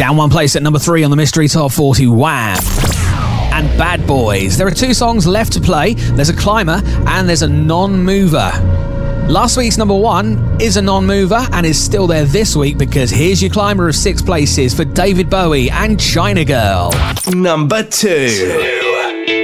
Down one place at number 3 on the Mystery Top 40, Wham! And Bad Boys. There are 2 songs left to play. There's a climber and there's a non-mover. Last week's number 1 is a non-mover and is still there this week because here's your climber of 6 places for David Bowie and China Girl. Number 2.